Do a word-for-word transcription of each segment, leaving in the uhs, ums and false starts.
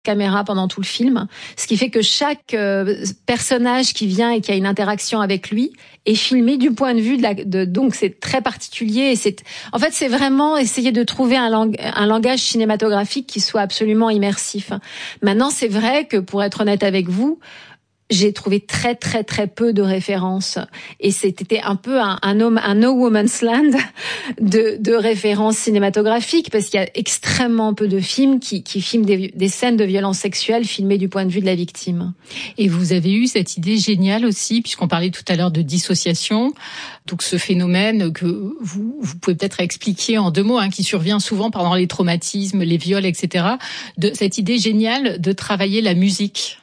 caméra pendant tout le film, ce qui fait que chaque euh, personnage qui vient et qui a une interaction avec lui est filmé du point de vue de la de, donc c'est très particulier et c'est en fait c'est vraiment essayer de trouver un, lang, un langage cinématographique qui soit absolument immersif. Maintenant, c'est vrai que pour être honnête avec vous, j'ai trouvé très très très peu de références et c'était un peu un, un, homme, un no woman's land de, de références cinématographiques parce qu'il y a extrêmement peu de films qui, qui filment des, des scènes de violence sexuelle filmées du point de vue de la victime. Et vous avez eu cette idée géniale aussi, puisqu'on parlait tout à l'heure de dissociation, donc ce phénomène que vous, vous pouvez peut-être expliquer en deux mots, hein, qui survient souvent pendant les traumatismes, les viols, et cetera. De cette idée géniale de travailler la musique.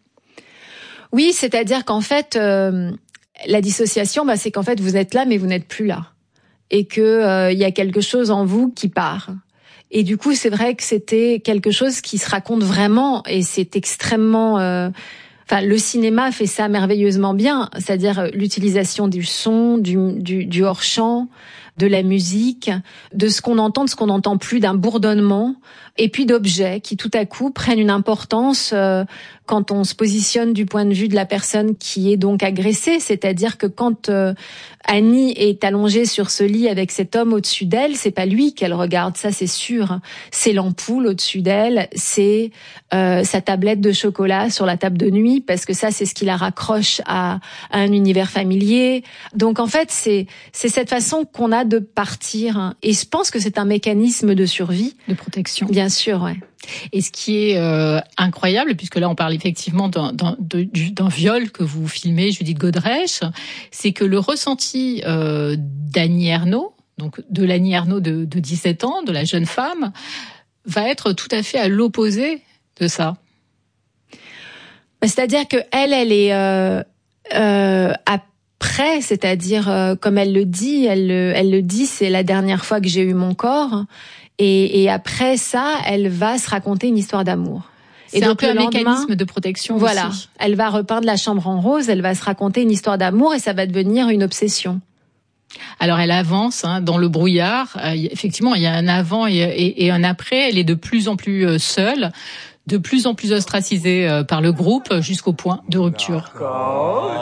Oui, c'est-à-dire qu'en fait, euh, la dissociation, bah, c'est qu'en fait, vous êtes là, mais vous n'êtes plus là. Et que euh, y a quelque chose en vous qui part. Et du coup, c'est vrai que c'était quelque chose qui se raconte vraiment, et c'est extrêmement... Euh, enfin, le cinéma fait ça merveilleusement bien, c'est-à-dire l'utilisation du son, du, du, du hors-champ, de la musique, de ce qu'on entend, de ce qu'on n'entend plus, d'un bourdonnement, et puis d'objets qui tout à coup prennent une importance euh, quand on se positionne du point de vue de la personne qui est donc agressée. C'est-à-dire que quand euh, Annie est allongée sur ce lit avec cet homme au-dessus d'elle, c'est pas lui qu'elle regarde, ça c'est sûr. C'est l'ampoule au-dessus d'elle, c'est euh, sa tablette de chocolat sur la table de nuit, parce que ça c'est ce qui la raccroche à, à un univers familier. Donc en fait c'est c'est cette façon qu'on a de partir, et je pense que c'est un mécanisme de survie, de protection. Bien sûr, ouais. Et ce qui est euh, incroyable, puisque là on parle effectivement d'un, d'un, d'un viol que vous filmez, Judith Godrèche, c'est que le ressenti euh, d'Annie Ernaux, donc de l'Annie Ernaux de, de dix-sept ans, de la jeune femme, va être tout à fait à l'opposé de ça. C'est-à-dire que elle, elle est euh, euh, après, c'est-à-dire euh, comme elle le dit, elle, elle le dit, c'est la dernière fois que j'ai eu mon corps. Et, et après ça, elle va se raconter une histoire d'amour. C'est et donc, un peu un mécanisme de protection. Voilà, aussi. Elle va repeindre la chambre en rose, elle va se raconter une histoire d'amour et ça va devenir une obsession. Alors elle avance hein, dans le brouillard. Euh, effectivement, il y a un avant et, et, et un après. Elle est de plus en plus euh, seule, de plus en plus ostracisée euh, par le groupe, jusqu'au point de rupture. D'accord.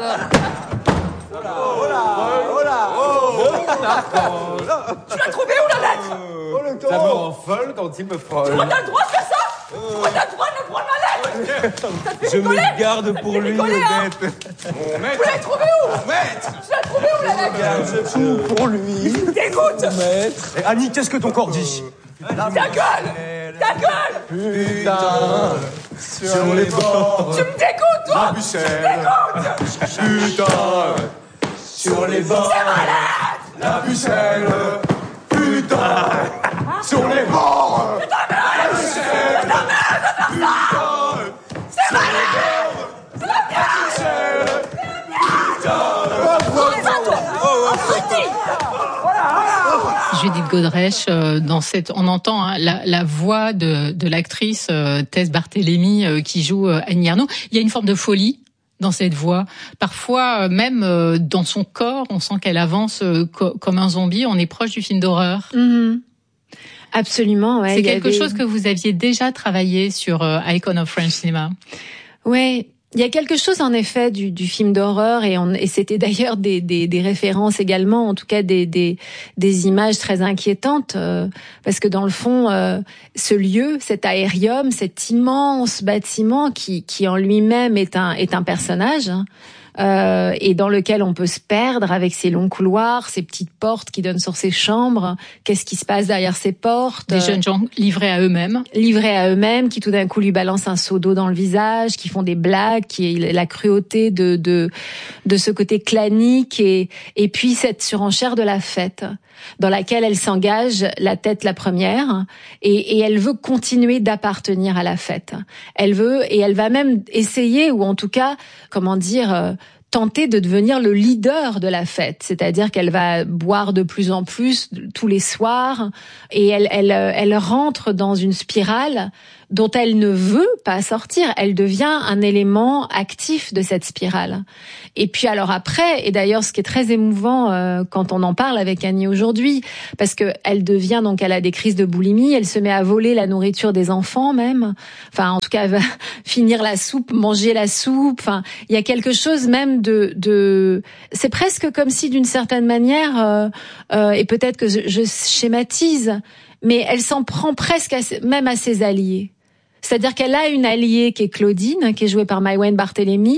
Tu l'as trouvé où la lettre? Ça me rend folle quand il me frôle. Tu t'as le droit de faire ça? Tu t'as le droit de me prendre ma lettre? Je me garde pour lui, rigoler, hein. Odette. Mon maître. Vous l'avez trouvé où? Mon maître. Tu l'as trouvé où la lettre? Garde tout pour lui. Il me dégoûte. Mon maître. Et Annie, qu'est-ce que ton corps dit? Ta gueule. Ta gueule. Putain. Sur les bords. Tu me dégoûtes, toi. La Tu me dégoûtes. Putain. Sur les bords. C'est malade. La pucelle. Putain. Sur les bords. C'est ta mère. La pucelle. C'est ta mère de faire ça. C'est malade. C'est la pucelle. Judith Godrèche, euh, dans cette, on entend hein, la, la voix de, de l'actrice euh, Tess Barthélémy euh, qui joue euh, Annie Ernaux. Il y a une forme de folie dans cette voix. Parfois, euh, même euh, dans son corps, on sent qu'elle avance euh, co- comme un zombie. On est proche du film d'horreur. Mm-hmm. Absolument, ouais. C'est quelque avait... chose que vous aviez déjà travaillé sur euh, Icon of French Cinema. Ouais. Il y a quelque chose en effet du, du film d'horreur et, on, et c'était d'ailleurs des, des, des références également, en tout cas des, des, des images très inquiétantes, euh, parce que dans le fond, euh, ce lieu, cet aérium, cet immense bâtiment qui, qui en lui-même est un, est un personnage, hein, euh, et dans lequel on peut se perdre avec ses longs couloirs, ces petites portes qui donnent sur ses chambres. Qu'est-ce qui se passe derrière ces portes? Des jeunes gens livrés à eux-mêmes. Livrés à eux-mêmes, qui tout d'un coup lui balancent un seau d'eau dans le visage, qui font des blagues, qui est la cruauté de de de ce côté clanique et et puis cette surenchère de la fête dans laquelle elle s'engage la tête la première et, et elle veut continuer d'appartenir à la fête. Elle veut et elle va même essayer ou en tout cas comment dire euh, tenter de devenir le leader de la fête, c'est-à-dire qu'elle va boire de plus en plus tous les soirs et elle elle elle rentre dans une spirale dont elle ne veut pas sortir. Elle devient un élément actif de cette spirale. Et puis alors après, et d'ailleurs ce qui est très émouvant euh, quand on en parle avec Annie aujourd'hui, parce que elle devient donc elle a des crises de boulimie, elle se met à voler la nourriture des enfants même. Enfin en tout cas elle va finir la soupe, manger la soupe. Enfin il y a quelque chose même de de c'est presque comme si d'une certaine manière euh, euh, et peut-être que je, je schématise, mais elle s'en prend presque à, même à ses alliés. C'est-à-dire qu'elle a une alliée qui est Claudine, qui est jouée par Maïwenn Barthélemy,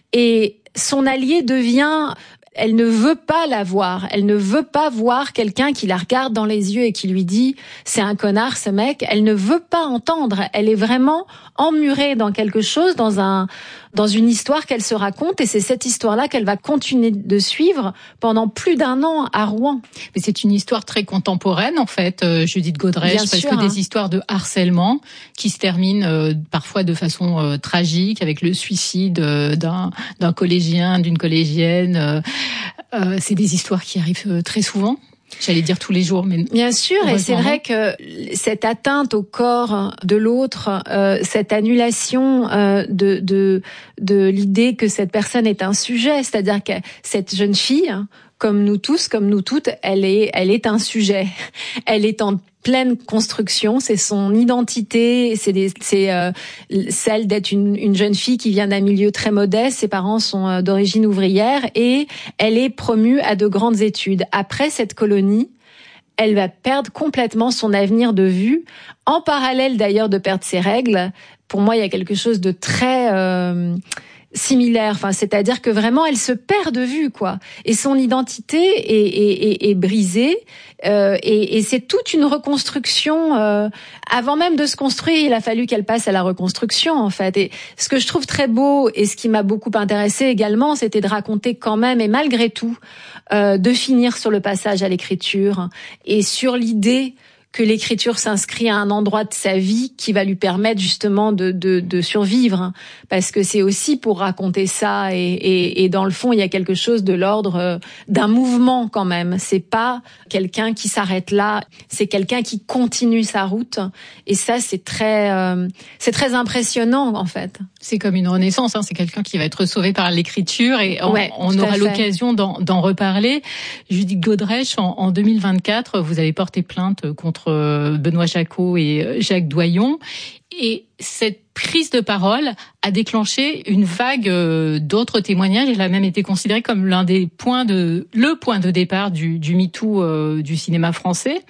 et son alliée devient... Elle ne veut pas la voir. Elle ne veut pas voir quelqu'un qui la regarde dans les yeux et qui lui dit « c'est un connard ce mec ». Elle ne veut pas entendre. Elle est vraiment emmurée dans quelque chose, dans un dans une histoire qu'elle se raconte, et c'est cette histoire-là qu'elle va continuer de suivre pendant plus d'un an à Rouen. Mais c'est une histoire très contemporaine en fait, euh, Judith Godrèche, Bien parce sûr, que hein. des histoires de harcèlement qui se terminent euh, parfois de façon euh, tragique, avec le suicide euh, d'un d'un collégien, d'une collégienne. Euh, euh, c'est des histoires qui arrivent euh, très souvent. J'allais dire tous les jours, mais bien sûr, et c'est vrai que cette atteinte au corps de l'autre, euh, cette annulation euh, de de de l'idée que cette personne est un sujet, c'est-à-dire que cette jeune fille, comme nous tous, comme nous toutes, elle est elle est un sujet. Elle est en pleine construction, c'est son identité, c'est des, c'est euh, celle d'être une, une jeune fille qui vient d'un milieu très modeste, ses parents sont euh, d'origine ouvrière, et elle est promue à de grandes études. Après cette colonie, elle va perdre complètement son avenir de vue, en parallèle d'ailleurs de perdre ses règles. Pour moi, il y a quelque chose de très... Euh, similaire, enfin, c'est-à-dire que vraiment elle se perd de vue, quoi. Et son identité est, est, est, est brisée, euh, et, et c'est toute une reconstruction. Euh, avant même de se construire, il a fallu qu'elle passe à la reconstruction, en fait. Et ce que je trouve très beau et ce qui m'a beaucoup intéressée également, c'était de raconter quand même, et malgré tout, euh, de finir sur le passage à l'écriture et sur l'idée que l'écriture s'inscrit à un endroit de sa vie qui va lui permettre justement de, de, de survivre, parce que c'est aussi pour raconter ça, et, et, et dans le fond il y a quelque chose de l'ordre d'un mouvement quand même. C'est pas quelqu'un qui s'arrête là, c'est quelqu'un qui continue sa route, et ça c'est très euh, c'est très impressionnant en fait. C'est comme une renaissance, hein. C'est quelqu'un qui va être sauvé par l'écriture, et on, ouais, on aura l'occasion d'en, d'en reparler. Judith Godrèche, en, en deux mille vingt-quatre, vous avez porté plainte contre Benoît Jacquot et Jacques Doyon, et cette prise de parole a déclenché une vague d'autres témoignages. Elle a même été considérée comme l'un des points de le point de départ du, du MeToo euh, du cinéma français.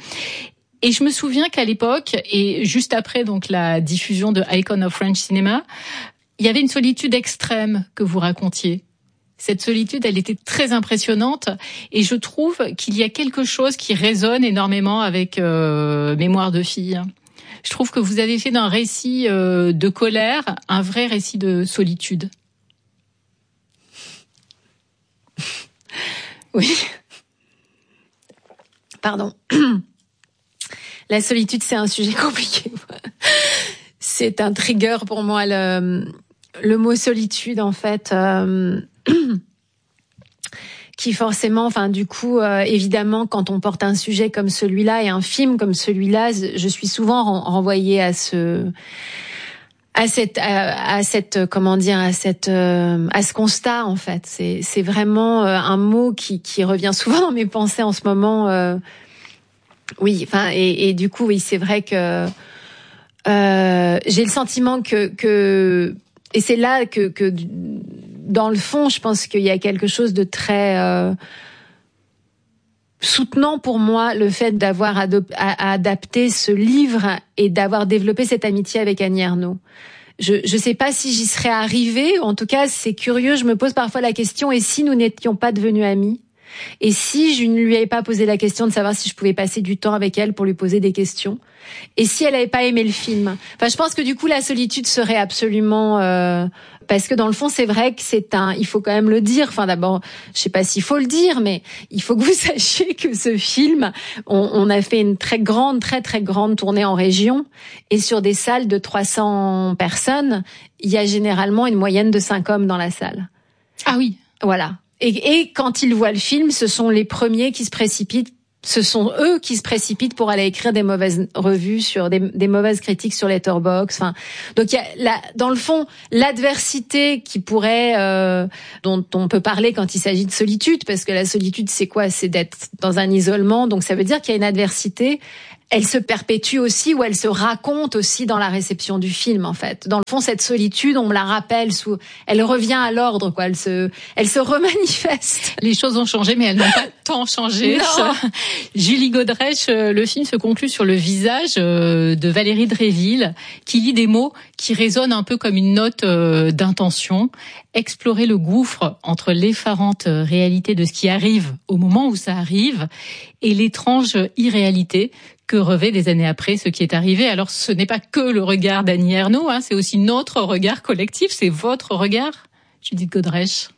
Et je me souviens qu'à l'époque, et juste après donc la diffusion de Icon of French Cinema, il y avait une solitude extrême que vous racontiez. Cette solitude, elle était très impressionnante, et je trouve qu'il y a quelque chose qui résonne énormément avec euh, Mémoire de fille. Je trouve que vous avez fait d'un récit euh, de colère un vrai récit de solitude. Oui. Pardon. La solitude, c'est un sujet compliqué. C'est un trigger pour moi, le, le mot solitude, en fait... Euh, qui forcément, enfin du coup, euh, évidemment, quand on porte un sujet comme celui-là et un film comme celui-là, je suis souvent renvoyée à ce, à cette, à, à cette, comment dire, à cette, euh, à ce constat en fait. C'est, c'est vraiment euh, un mot qui, qui revient souvent dans mes pensées en ce moment. Euh, oui, enfin, et, et du coup, oui, c'est vrai que euh, j'ai le sentiment que, que, et c'est là que, que dans le fond, je pense qu'il y a quelque chose de très euh, soutenant pour moi, le fait d'avoir adop- à, à adapté ce livre et d'avoir développé cette amitié avec Annie Ernaux. Je ne sais pas si j'y serais arrivée. En tout cas, c'est curieux. Je me pose parfois la question, et si nous n'étions pas devenus amis ? Et si je ne lui avais pas posé la question de savoir si je pouvais passer du temps avec elle pour lui poser des questions ? Et si elle n'avait pas aimé le film ? Enfin, je pense que du coup, la solitude serait absolument... Euh, parce que dans le fond, c'est vrai que c'est un... Il faut quand même le dire. Enfin, d'abord, je sais pas s'il faut le dire, mais il faut que vous sachiez que ce film, on, on a fait une très grande, très, très grande tournée en région. Et sur des salles de trois cents personnes, il y a généralement une moyenne de cinq hommes dans la salle. Ah oui. Voilà. Et, et quand ils voient le film, ce sont les premiers qui se précipitent ce sont eux qui se précipitent pour aller écrire des mauvaises revues sur des, des mauvaises critiques sur Letterboxd. Enfin, donc il y a la, dans le fond l'adversité qui pourrait, euh, dont on peut parler quand il s'agit de solitude, parce que la solitude c'est quoi ? C'est d'être dans un isolement. Donc ça veut dire qu'il y a une adversité. Elle se perpétue aussi, ou elle se raconte aussi dans la réception du film, en fait. Dans le fond, cette solitude, on me la rappelle sous, elle revient à l'ordre, quoi. Elle se, elle se remanifeste. Les choses ont changé, mais elles n'ont pas tant changé. Non. Julie Godrèche, le film se conclut sur le visage de Valérie Dréville, qui lit des mots qui résonnent un peu comme une note d'intention. Explorer le gouffre entre l'effarante réalité de ce qui arrive au moment où ça arrive et l'étrange irréalité que revêt des années après ce qui est arrivé. Alors ce n'est pas que le regard d'Annie Ernaux, hein, c'est aussi notre regard collectif, c'est votre regard, Judith Godrèche.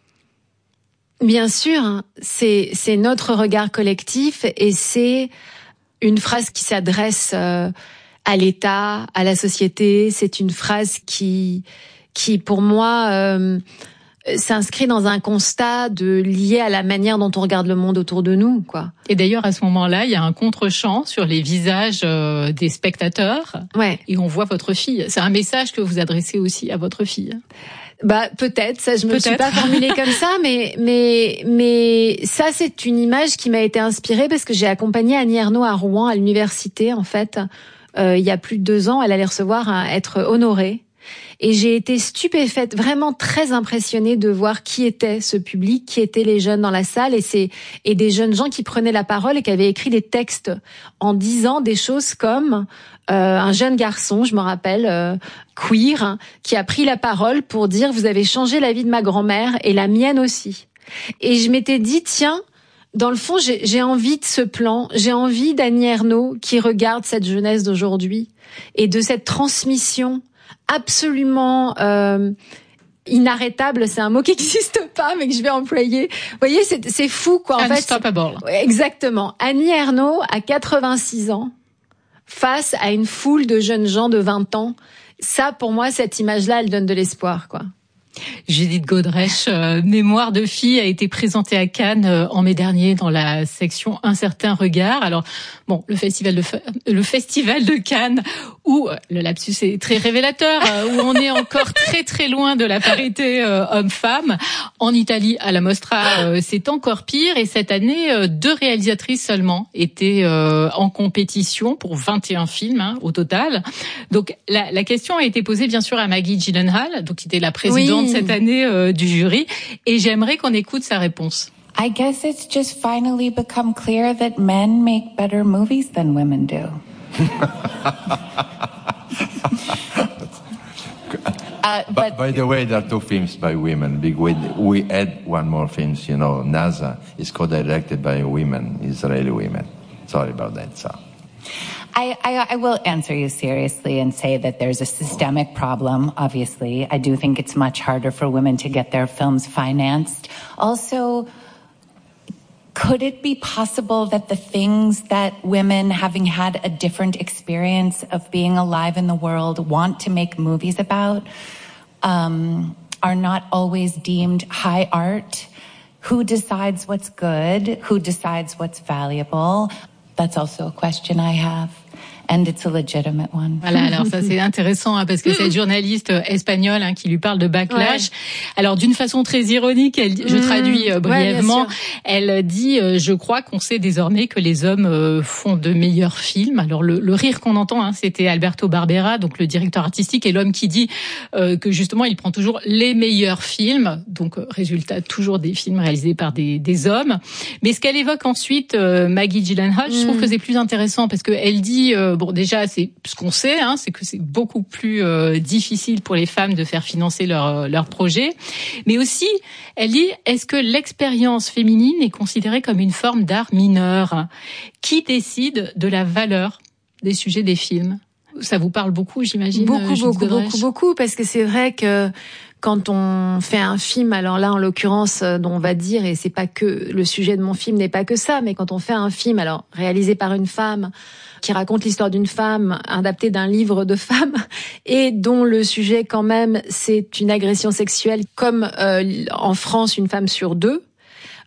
Bien sûr, c'est c'est notre regard collectif et c'est une phrase qui s'adresse euh, à l'État, à la société. C'est une phrase qui qui pour moi euh, s'inscrit dans un constat de lié à la manière dont on regarde le monde autour de nous, quoi. Et d'ailleurs, à ce moment-là, il y a un contre-champ sur les visages euh, des spectateurs. Ouais. Et on voit votre fille. C'est un message que vous adressez aussi à votre fille. Bah peut-être, ça je me peut-être. suis pas formulée comme ça, mais mais mais ça c'est une image qui m'a été inspirée parce que j'ai accompagné Annie Ernaux à Rouen à l'université en fait. Euh, il y a plus de deux ans, elle allait recevoir un, être honorée. Et j'ai été stupéfaite, vraiment très impressionnée de voir qui était ce public, qui étaient les jeunes dans la salle, et c'est et des jeunes gens qui prenaient la parole et qui avaient écrit des textes en disant des choses comme euh, un jeune garçon, je me rappelle, euh, queer, hein, qui a pris la parole pour dire vous avez changé la vie de ma grand-mère et la mienne aussi. Et je m'étais dit tiens. Dans le fond, j'ai, j'ai envie de ce plan, j'ai envie d'Annie Ernaux qui regarde cette jeunesse d'aujourd'hui et de cette transmission absolument euh, inarrêtable, c'est un mot qui n'existe pas, mais que je vais employer. Vous voyez, c'est, c'est fou, quoi. En Unstoppable. fait, exactement. Annie Ernaux a quatre-vingt-six ans face à une foule de jeunes gens de vingt ans. Ça, pour moi, cette image-là, elle donne de l'espoir, quoi. Judith Godrèche, euh, Mémoire de fille a été présentée à Cannes euh, en mai dernier dans la section Un certain regard. Alors bon, le festival de le festival de Cannes où euh, le lapsus est très révélateur, euh, où on est encore très très loin de la parité euh, homme-femme. En Italie, à la Mostra, euh, c'est encore pire. Et cette année, euh, deux réalisatrices seulement étaient euh, en compétition pour vingt et un films hein, au total. Donc la, la question a été posée bien sûr à Maggie Gyllenhaal, donc qui était la présidente oui. cette année euh, du jury, et j'aimerais qu'on écoute sa réponse. I guess it's just finally become clear that men make better movies than women do. uh, but by the way, there are two films by women. Big, we, we add one more film, you know, NASA is co-directed by women, Israeli women. Sorry about that, so. I, I, I will answer you seriously and say that there's a systemic problem, obviously. I do think it's much harder for women to get their films financed. Also, could it be possible that the things that women, having had a different experience of being alive in the world, want to make movies about, um, are not always deemed high art? Who decides what's good? Who decides what's valuable? That's also a question I have. And it's a legitimate one. Voilà, alors ça c'est intéressant hein, parce que cette journaliste espagnole hein, qui lui parle de backlash, ouais. Alors d'une façon très ironique, elle, je traduis euh, brièvement, ouais, elle dit euh, je crois qu'on sait désormais que les hommes euh, font de meilleurs films. Alors le, le rire qu'on entend, hein, c'était Alberto Barbera, donc le directeur artistique, et l'homme qui dit euh, que justement il prend toujours les meilleurs films, donc euh, résultat toujours des films réalisés par des, des hommes. Mais ce qu'elle évoque ensuite, euh, Maggie Gyllenhaal, mm. je trouve que c'est plus intéressant parce que elle dit euh, bon, déjà, c'est ce qu'on sait, hein, c'est que c'est beaucoup plus euh, difficile pour les femmes de faire financer leur leur projet. Mais aussi, elle dit, est-ce que l'expérience féminine est considérée comme une forme d'art mineur ? Qui décide de la valeur des sujets des films ? Ça vous parle beaucoup, j'imagine. Beaucoup, Judith beaucoup, Godrèche. beaucoup, beaucoup, parce que c'est vrai que quand on fait un film, alors là en l'occurrence, dont on va dire, et c'est pas que le sujet de mon film n'est pas que ça, mais quand on fait un film, alors réalisé par une femme, qui raconte l'histoire d'une femme, adapté d'un livre de femme, et dont le sujet quand même c'est une agression sexuelle, comme euh, en France une femme sur deux.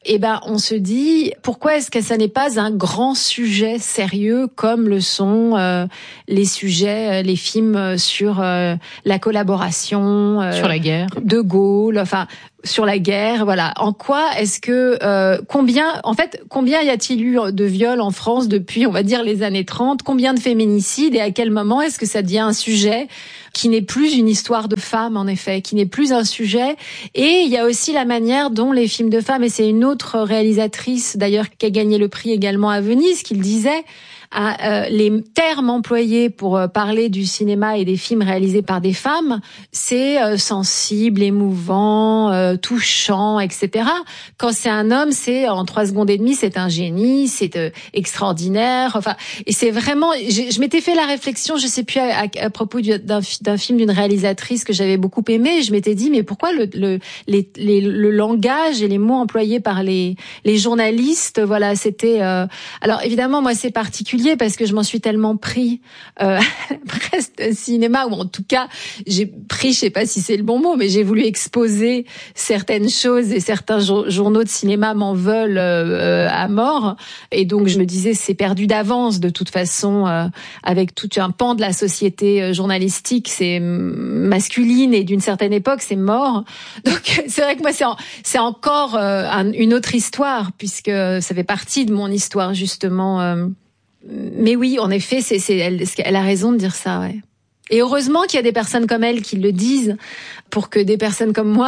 eh ben, on se dit, pourquoi est-ce que ça n'est pas un grand sujet sérieux comme le sont euh, les sujets, les films sur euh, la collaboration, euh, sur la guerre, De Gaulle, enfin sur la guerre, voilà. En quoi est-ce que euh, combien, en fait, combien y a-t-il eu de viols en France depuis, on va dire, les années trente? Combien de féminicides et à quel moment est-ce que ça devient un sujet qui n'est plus une histoire de femmes, en effet, qui n'est plus un sujet? Et il y a aussi la manière dont les films de femmes, et c'est une autre réalisatrice d'ailleurs qui a gagné le prix également à Venise, qui le disait. À, euh, les termes employés pour euh, parler du cinéma et des films réalisés par des femmes, c'est euh, sensible, émouvant, euh, touchant, et cetera. Quand c'est un homme, c'est en trois secondes et demie, c'est un génie, c'est euh, extraordinaire. Enfin, et c'est vraiment. Je m'étais fait la réflexion, je sais plus à, à, à propos d'un, d'un film d'une réalisatrice que j'avais beaucoup aimé. Je m'étais dit, mais pourquoi le, le, les, les, le langage et les mots employés par les, les journalistes, voilà, c'était. Euh... Alors évidemment, moi, c'est particulier. Parce que je m'en suis tellement pris euh, presque de cinéma, ou en tout cas j'ai pris, je sais pas si c'est le bon mot, mais j'ai voulu exposer certaines choses et certains journaux de cinéma m'en veulent euh, à mort, et donc je me disais c'est perdu d'avance de toute façon, euh, avec tout un pan de la société journalistique, c'est masculine et d'une certaine époque c'est mort. Donc c'est vrai que moi c'est en, c'est encore euh, un, une autre histoire, puisque ça fait partie de mon histoire justement. Euh, Mais oui, en effet, c'est, c'est, elle, elle a raison de dire ça, ouais. Et heureusement qu'il y a des personnes comme elle qui le disent, pour que des personnes comme moi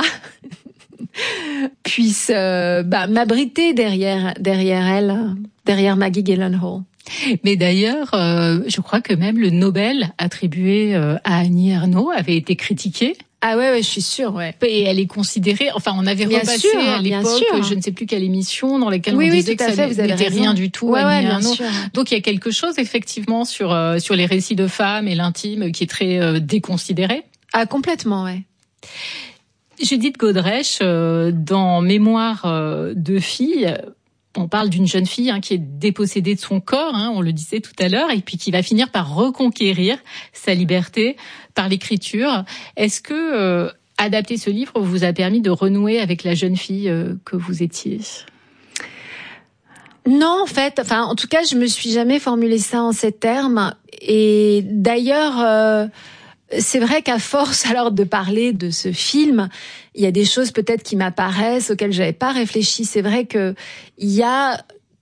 puissent euh, bah, m'abriter derrière, derrière elle, derrière Maggie Gyllenhaal. Mais d'ailleurs, euh, je crois que même le Nobel attribué euh, à Annie Ernaux avait été critiqué. Ah ouais, ouais, je suis sûre, ouais. Et elle est considérée, enfin, on avait bien repassé sûr, à l'époque, je ne sais plus quelle émission, dans laquelle oui, on oui, disait que ça fait, n'était rien du tout, ouais, Annie ouais, Ernaux. sûr. Donc il y a quelque chose, effectivement, sur, euh, sur les récits de femmes et l'intime qui est très euh, déconsidéré. Ah, complètement, ouais. Judith Godrèche, euh, dans Mémoire euh, de fille, on parle d'une jeune fille hein, qui est dépossédée de son corps, hein, on le disait tout à l'heure, et puis qui va finir par reconquérir sa liberté par l'écriture. Est-ce que euh, adapter ce livre vous a permis de renouer avec la jeune fille euh, que vous étiez ? Non, en fait, enfin, en tout cas, je me suis jamais formulé ça en ces termes. Et d'ailleurs, euh, c'est vrai qu'à force alors de parler de ce film, il y a des choses peut-être qui m'apparaissent auxquelles j'avais pas réfléchi. C'est vrai que il y a,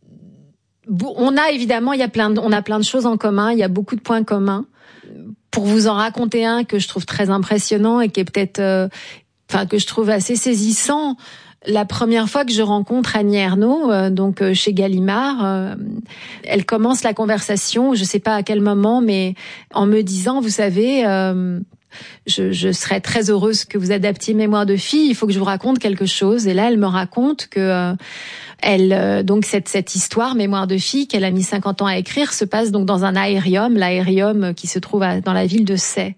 on a évidemment, il y a plein de, on a plein de choses en commun. Il y a beaucoup de points communs. Pour vous en raconter un que je trouve très impressionnant et qui est peut-être, euh, enfin que je trouve assez saisissant. La première fois que je rencontre Annie Ernaux, euh, donc euh, chez Gallimard, euh, elle commence la conversation, je sais pas à quel moment, mais en me disant, vous savez, euh, je, je serais très heureuse que vous adaptiez Mémoire de fille. Il faut que je vous raconte quelque chose. Et là, elle me raconte que euh, elle, euh, donc cette cette histoire Mémoire de fille qu'elle a mis cinquante ans à écrire se passe donc dans un aérium, l'aérium qui se trouve à, dans la ville de Sey.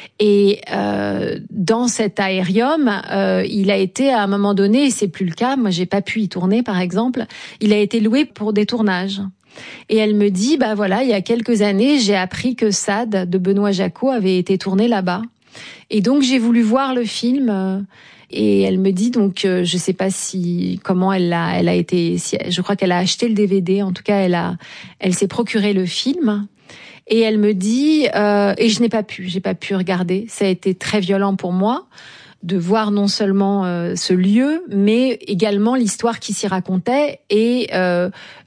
Et euh, dans cet aérium, euh, il a été à un moment donné, et c'est plus le cas, moi j'ai pas pu y tourner par exemple, il a été loué pour des tournages. Et elle me dit, bah voilà, il y a quelques années, j'ai appris que Sade de Benoît Jacquot avait été tourné là-bas. Et donc j'ai voulu voir le film. Euh, et elle me dit donc, euh, je sais pas si comment elle a, elle a été, si, je crois qu'elle a acheté le D V D. En tout cas, elle a, elle s'est procuré le film. Et elle me dit, euh, et je n'ai pas pu, j'ai pas pu regarder. Ça a été très violent pour moi de voir non seulement euh, ce lieu, mais également l'histoire qui s'y racontait et euh,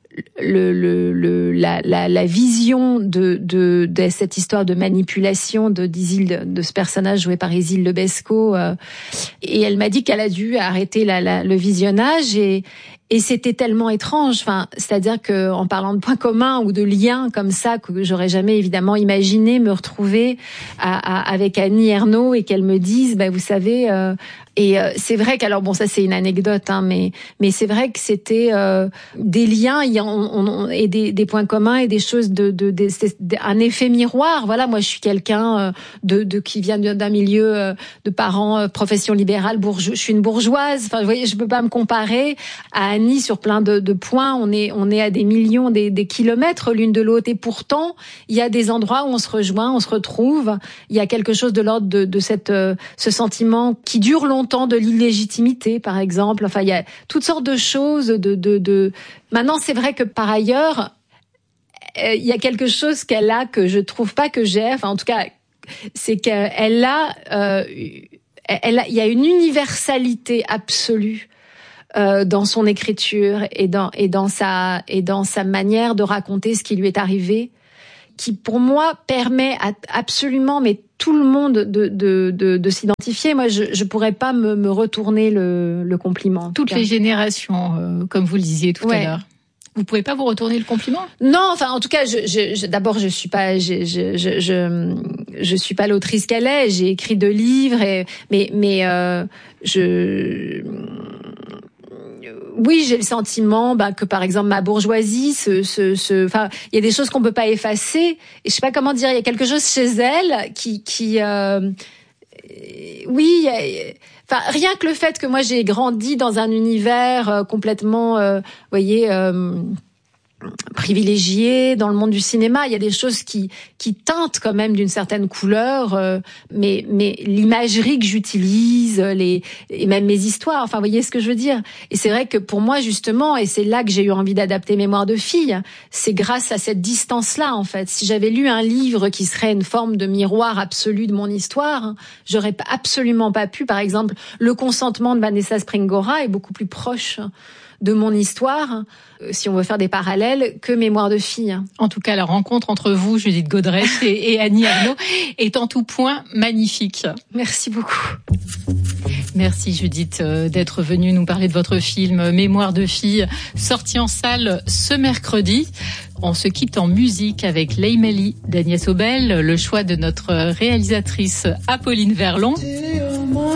le, le, le, la, la, la vision de, de, de cette histoire de manipulation de d'Isilde, de ce personnage joué par Isilde Lebesco. Euh, et elle m'a dit qu'elle a dû arrêter la, la, le visionnage et Et c'était tellement étrange, enfin, c'est-à-dire que en parlant de points communs ou de liens comme ça que j'aurais jamais évidemment imaginé me retrouver à, à, avec Annie Ernaux et qu'elle me dise, bah vous savez, euh, et euh, c'est vrai qu'alors bon ça c'est une anecdote, hein, mais mais c'est vrai que c'était euh, des liens, il y a, on, on, et des, des points communs et des choses de, de, de, de un effet miroir. Voilà, moi je suis quelqu'un de, de qui vient d'un milieu de parents profession libérale, bourgeois, je suis une bourgeoise. Enfin, vous voyez, je peux pas me comparer à Annie sur plein de, de points. On est on est à des millions, des, des kilomètres l'une de l'autre, et pourtant il y a des endroits où on se rejoint, on se retrouve. Il y a quelque chose de l'ordre de, de cette ce sentiment qui dure longtemps. longtemps de l'illégitimité, par exemple. Enfin, il y a toutes sortes de choses. De, de, de... Maintenant, c'est vrai que par ailleurs, il y a quelque chose qu'elle a que je trouve pas que j'ai. Enfin, en tout cas, c'est qu'elle a, euh, elle a, il y a une universalité absolue euh, dans son écriture et dans et dans sa et dans sa manière de raconter ce qui lui est arrivé, qui pour moi permet à absolument mais tout le monde de de de, de s'identifier. Moi, je je pourrais pas me, me retourner le, le compliment. Toutes les générations, euh, comme vous le disiez tout ouais. à l'heure. Vous pouvez pas vous retourner le compliment? Non, enfin, en tout cas, je, je, je d'abord, je suis pas, je, je, je, je, je suis pas l'autrice qu'elle est. J'ai écrit deux livres, et, mais, mais, euh, je, oui, j'ai le sentiment, bah, que par exemple ma bourgeoisie, ce, ce, ce, enfin, il y a des choses qu'on peut pas effacer. Et je sais pas comment dire, il y a quelque chose chez elle qui, qui, euh, oui. Y a, Enfin, rien que le fait que moi j'ai grandi dans un univers euh, complètement, euh, vous voyez, euh, privilégié dans le monde du cinéma, il y a des choses qui qui teintent quand même d'une certaine couleur, euh, mais mais l'imagerie que j'utilise, les et même mes histoires, enfin, vous voyez ce que je veux dire. Et c'est vrai que pour moi justement, et c'est là que j'ai eu envie d'adapter Mémoires de fille, c'est grâce à cette distance-là en fait. Si j'avais lu un livre qui serait une forme de miroir absolu de mon histoire, j'aurais absolument pas pu. Par exemple, Le consentement de Vanessa Springora est beaucoup plus proche de mon histoire, si on veut faire des parallèles, que Mémoires de fille. En tout cas, la rencontre entre vous, Judith Godrèche et, et Annie Ernaux, est en tout point magnifique. Merci beaucoup. Merci Judith d'être venue nous parler de votre film Mémoires de fille, sorti en salle ce mercredi. On se quitte en musique avec Leymeli d'Agnès Obel, le choix de notre réalisatrice Apolline Verlon.